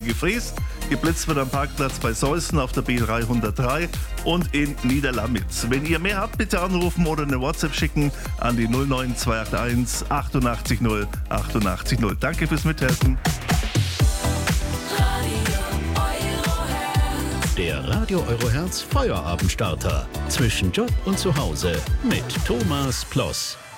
Gefries. Geblitzt wird am Parkplatz bei Seußen auf der B303 und in Niederlamitz. Wenn ihr mehr habt, bitte anrufen oder eine WhatsApp schicken an die 09281 88 0 88 0. Danke fürs Mithelfen. Der Radio Eurohertz Feuerabendstarter. Zwischen Job und Zuhause mit Thomas Ploss.